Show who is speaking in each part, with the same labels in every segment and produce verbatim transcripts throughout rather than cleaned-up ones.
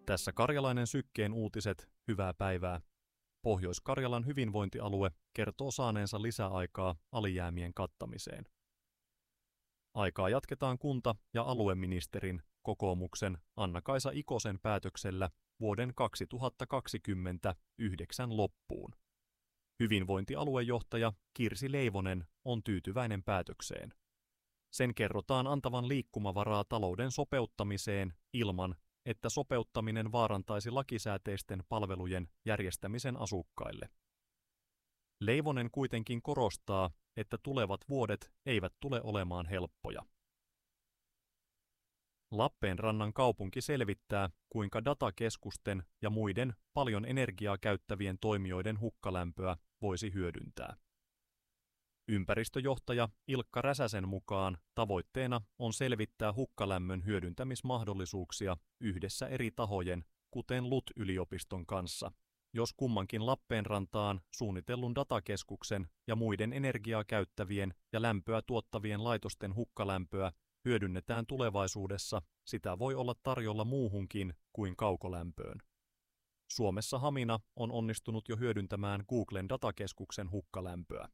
Speaker 1: Tässä Karjalainen Sykkeen uutiset, hyvää päivää. Pohjois-Karjalan hyvinvointialue kertoo saaneensa lisäaikaa alijäämien kattamiseen. Aikaa jatketaan kunta- ja alueministerin, kokoomuksen Anna-Kaisa Ikosen päätöksellä vuoden kaksituhattakaksikymmentäyhdeksän loppuun. Hyvinvointialuejohtaja Kirsi Leivonen on tyytyväinen päätökseen. Sen kerrotaan antavan liikkumavaraa talouden sopeuttamiseen ilman, että sopeuttaminen vaarantaisi lakisääteisten palvelujen järjestämisen asukkaille. Leivonen kuitenkin korostaa, että tulevat vuodet eivät tule olemaan helppoja. Lappeenrannan kaupunki selvittää, kuinka datakeskusten ja muiden paljon energiaa käyttävien toimijoiden hukkalämpöä voisi hyödyntää. Ympäristöjohtaja Ilkka Räsäsen mukaan tavoitteena on selvittää hukkalämmön hyödyntämismahdollisuuksia yhdessä eri tahojen, kuten L U T-yliopiston kanssa, jos kummankin Lappeenrantaan suunnitellun datakeskuksen ja muiden energiaa käyttävien ja lämpöä tuottavien laitosten hukkalämpöä hyödynnetään tulevaisuudessa, sitä voi olla tarjolla muuhunkin kuin kaukolämpöön. Suomessa Hamina on onnistunut jo hyödyntämään Googlen datakeskuksen hukkalämpöä.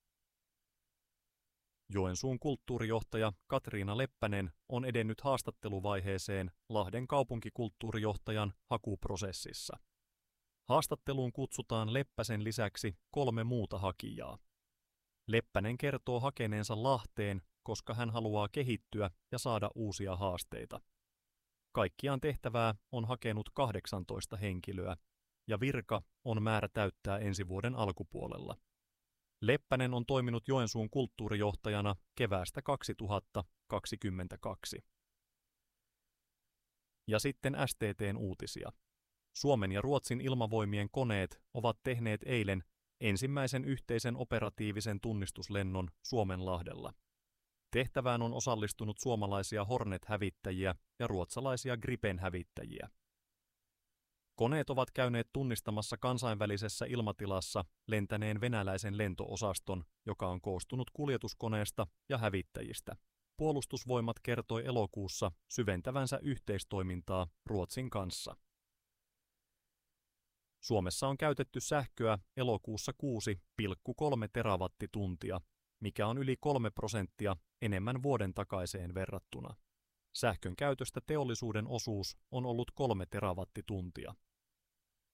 Speaker 1: Joensuun kulttuurijohtaja Katriina Leppänen on edennyt haastatteluvaiheeseen Lahden kaupunkikulttuurijohtajan hakuprosessissa. Haastatteluun kutsutaan Leppäsen lisäksi kolme muuta hakijaa. Leppänen kertoo hakeneensa Lahteen, koska hän haluaa kehittyä ja saada uusia haasteita. Kaikkiaan tehtävää on hakenut kahdeksantoista henkilöä, ja virka on määrä täyttää ensi vuoden alkupuolella. Leppänen on toiminut Joensuun kulttuurijohtajana keväästä kaksituhattakaksikymmentäkaksi. Ja sitten S T T:n uutisia. Suomen ja Ruotsin ilmavoimien koneet ovat tehneet eilen ensimmäisen yhteisen operatiivisen tunnistuslennon Suomenlahdella. Tehtävään on osallistunut suomalaisia Hornet-hävittäjiä ja ruotsalaisia Gripen-hävittäjiä. Koneet ovat käyneet tunnistamassa kansainvälisessä ilmatilassa lentäneen venäläisen lento-osaston, joka on koostunut kuljetuskoneesta ja hävittäjistä. Puolustusvoimat kertoi elokuussa syventävänsä yhteistoimintaa Ruotsin kanssa. Suomessa on käytetty sähköä elokuussa kuusi pilkku kolme terawattituntia, mikä on yli kolme prosenttia enemmän vuoden takaiseen verrattuna. Sähkön käytöstä teollisuuden osuus on ollut kolme terawattituntia.